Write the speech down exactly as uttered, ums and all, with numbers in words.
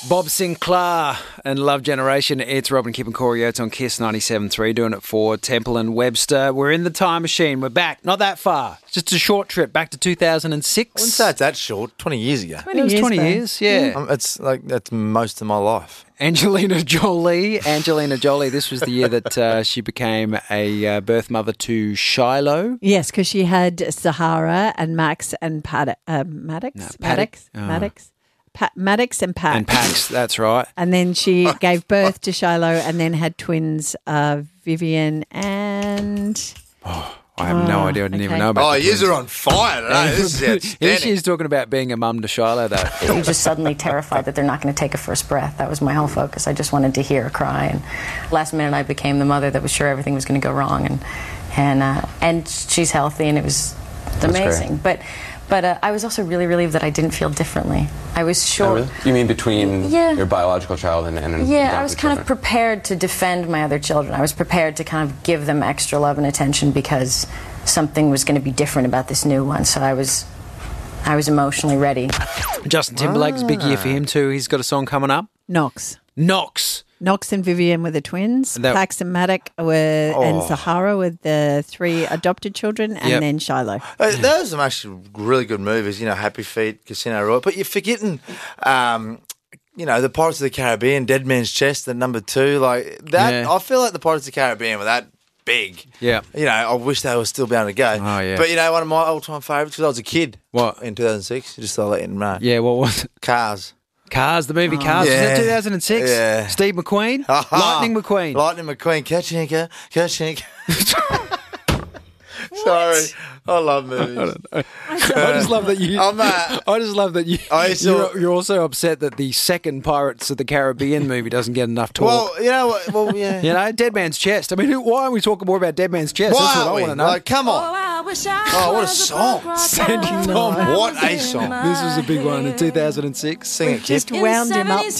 Bob Sinclair and Love Generation. It's Robin, Kip and Corey Oates on Kiss ninety-seven point three, doing it for Temple and Webster. We're in the time machine. We're back. Not that far. Just a short trip back to two thousand six. I wouldn't say it's that short. twenty years ago. It was twenty years, yeah. Um, it's like that's most of my life. Angelina Jolie. Angelina Jolie. This was the year that uh, she became a uh, birth mother to Shiloh. Yes, because she had Sahara and Max and Pat- uh, Maddox. No, Maddox. Paddock. Oh. Maddox. Pa- Maddox and Pax. And Pax, that's right. And then she gave birth to Shiloh and then had twins, uh, Vivian and... Oh, I have no Oh, idea. I didn't even okay. know about Oh, the twins. yous are on fire today. This is Here outstanding. she is talking about being a mum to Shiloh, though. You're just suddenly terrified that they're not going to take a first breath. That was my whole focus. I just wanted to hear her cry. And last minute, I became the mother that was sure everything was going to go wrong. And and uh, and she's healthy, and it was amazing. But but uh, I was also really relieved that I didn't feel differently. I was sure. Oh, really? You mean between Yeah. your biological child and, and an Yeah, adopted I was kind of children? prepared to defend my other children. I was prepared to kind of give them extra love and attention because something was going to be different about this new one. So I was, I was emotionally ready. Justin Timberlake's a big year for him, too. He's got a song coming up. Knox. Knox. Knox and Vivian were the twins. That- Pax and Maddox were, and Oh. Sahara were the three adopted children, and Yep. then Shiloh. Uh, those are some actually really good movies, you know, Happy Feet, Casino Royale. But you're forgetting, um, you know, the Pirates of the Caribbean, Dead Man's Chest, the number two. Like that, Yeah. I feel like the Pirates of the Caribbean were that big. Yeah. You know, I wish they were still be able to go. Oh, yeah. But, you know, one of my all-time favourites, because I was a kid. What? In two thousand six. Just thought I'd let you know. Yeah, what was it? Cars. Cars, the movie Cars. Yeah. Was that two thousand six? Yeah. Steve McQueen? Lightning McQueen. Lightning McQueen. Kachinka. Kachinka. Sorry. I love movies. I just love that you. I'm, uh, I just love that you. I saw- You're, you're also upset that the second Pirates of the Caribbean movie doesn't get enough talk. Well, you know what? Well, yeah. you know, Dead Man's Chest. I mean, who, why aren't we talking more about Dead Man's Chest? Why That's what aren't I we? want to know. Like, come on. Oh, what a song. Sandy Tom. What a song. This was a big one in two thousand six. Sing it, Kip. Just wound him up